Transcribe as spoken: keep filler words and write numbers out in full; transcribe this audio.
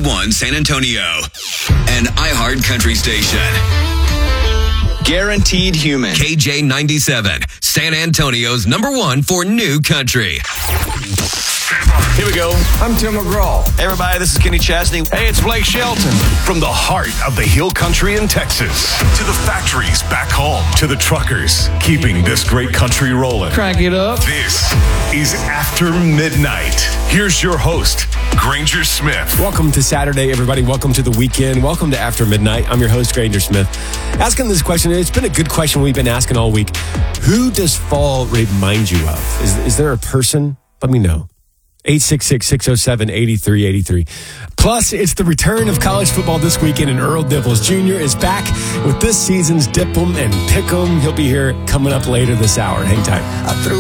one San Antonio, an iHeart Country station. Guaranteed Human. K J ninety-seven, San Antonio's number one for new country. Here we go. I'm Tim McGraw. Hey, everybody, this is Kenny Chesney. Hey, it's Blake Shelton. From the heart of the Hill Country in Texas to the factories back home to the truckers keeping this great country rolling. Crank it up. This is After Midnight. Here's your host, Granger Smith. Welcome to Saturday, everybody. Welcome to the weekend. Welcome to After Midnight. I'm your host, Granger Smith. Asking this question, it's been a good question we've been asking all week. Who does fall remind you of? Is, is there a person? Let me know. eight six six, six oh seven, eight three eight three. Plus, it's the return of college football this weekend, and Earl Dibbles Junior is back with this season's Dip 'em and Pick 'em. He'll be here coming up later this hour. Hang tight.